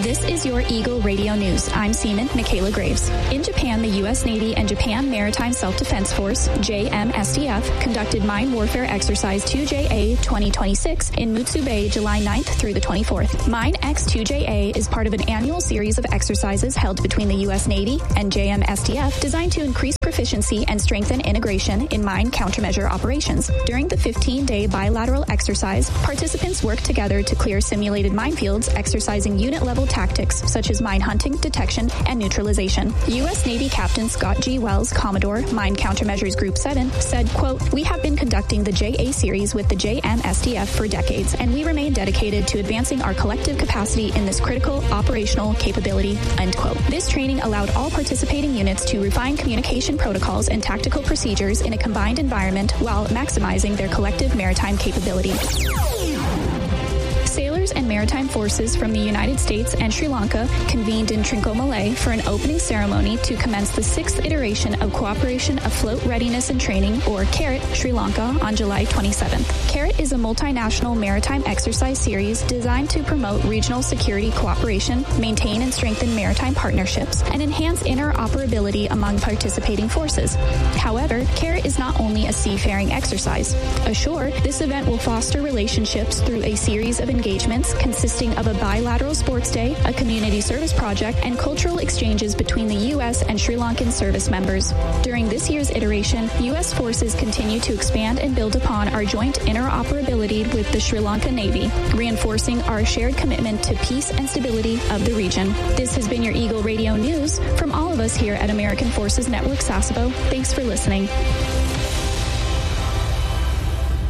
This is your Eagle Radio News. I'm Seaman Michaela Graves. In Japan, the U.S. Navy and Japan Maritime Self-Defense Force, JMSDF, conducted Mine Warfare Exercise 2JA 2026 in Mutsu Bay, July 9th through the 24th. Mine X2JA is part of an annual series of exercises held between the U.S. Navy and JMSDF designed to increase proficiency and strengthen integration in mine countermeasure operations. During the 15-day bilateral exercise, participants worked together to clear simulated minefields, exercising unit-level tactics such as mine hunting, detection, and neutralization. U.S. Navy Captain Scott G. Wells, Commodore, Mine Countermeasures Group 7, said, quote, "We have been conducting the JA series with the JMSDF for decades, and we remain dedicated to advancing our collective capacity in this critical operational capability," end quote. This training allowed all participating units to refine communication protocols and tactical procedures in a combined environment while maximizing their collective maritime capability. Sailors and maritime forces from the United States and Sri Lanka convened in Trincomalee for an opening ceremony to commence the 6th iteration of Cooperation Afloat Readiness and Training, or CARET, Sri Lanka, on July 27th. CARET is a multinational maritime exercise series designed to promote regional security cooperation, maintain and strengthen maritime partnerships, and enhance interoperability among participating forces. However, CARET is not only a seafaring exercise. Ashore, this event will foster relationships through a series of engagements consisting of a bilateral sports day, a community service project, and cultural exchanges between the U.S. and Sri Lankan service members. During this year's iteration, U.S. forces continue to expand and build upon our joint interoperability with the Sri Lankan Navy, reinforcing our shared commitment to peace and stability of the region. This has been your Eagle Radio News from all of us here at American Forces Network Sasebo. Thanks for listening.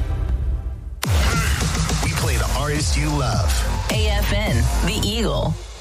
Artists you love. AFN, The Eagle.